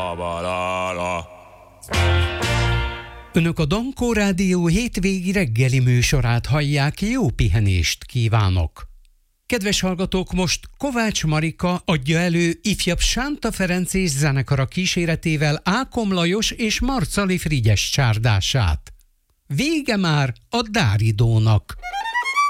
Önök a Dankó Rádió hétvégi reggeli műsorát hallják, jó pihenést kívánok! Kedves hallgatók, most Kovács Marika adja elő ifjabb Sánta Ferenc és zenekara kíséretével Ákom Lajos és Marcali Frigyes csárdását. Vége már a Dáridónak!